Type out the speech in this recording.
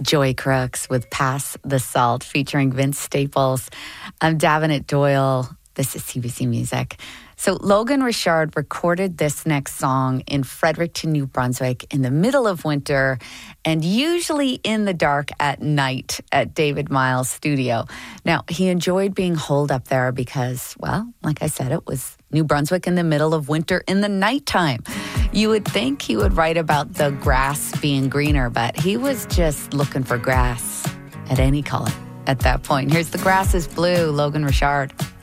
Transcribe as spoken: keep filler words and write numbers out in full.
Joy Crooks with Pass the Salt featuring Vince Staples. I'm Davenant Doyle. This is C B C Music. So Logan Richard recorded this next song in Fredericton, New Brunswick in the middle of winter and usually in the dark at night at David Miles' studio. Now, he enjoyed being holed up there because, well, like I said, it was New Brunswick in the middle of winter in the nighttime. You would think he would write about the grass being greener, but he was just looking for grass at any color at that point. Here's The Grass is Blue, Logan Richard.